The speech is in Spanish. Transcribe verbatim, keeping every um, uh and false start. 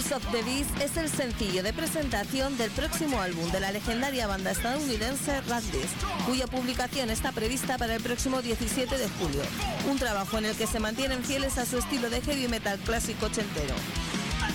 Marks of the Beast es el sencillo de presentación del próximo álbum de la legendaria banda estadounidense Radless, cuya publicación está prevista para el próximo diecisiete de julio. Un trabajo en el que se mantienen fieles a su estilo de heavy metal clásico ochentero.